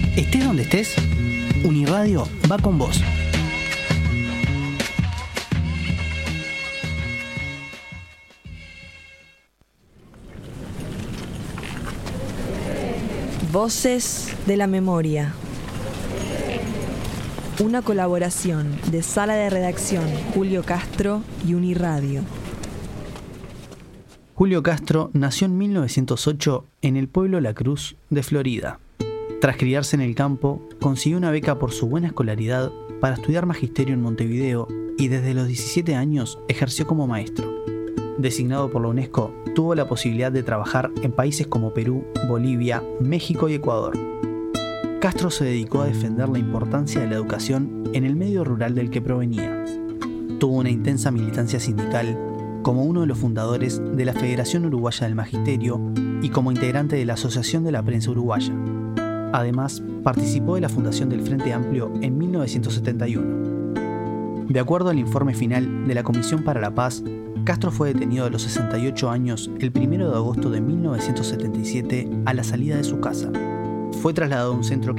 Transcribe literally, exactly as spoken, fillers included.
Estés donde estés, Uniradio va con vos. Voces de la Memoria. Una colaboración de Sala de Redacción Julio Castro y Uniradio. Julio Castro nació en mil novecientos ocho en el pueblo La Cruz de Florida. Tras criarse en el campo, consiguió una beca por su buena escolaridad para estudiar magisterio en Montevideo y desde los diecisiete años ejerció como maestro. Designado por la UNESCO, tuvo la posibilidad de trabajar en países como Perú, Bolivia, México y Ecuador. Castro se dedicó a defender la importancia de la educación en el medio rural del que provenía. Tuvo una intensa militancia sindical como uno de los fundadores de la Federación Uruguaya del Magisterio y como integrante de la Asociación de la Prensa Uruguaya. Además, participó de la fundación del Frente Amplio en mil novecientos setenta y uno. De acuerdo al informe final de la Comisión para la Paz, Castro fue detenido a los sesenta y ocho años el primero de agosto de mil novecientos setenta y siete a la salida de su casa. Fue trasladado a un centro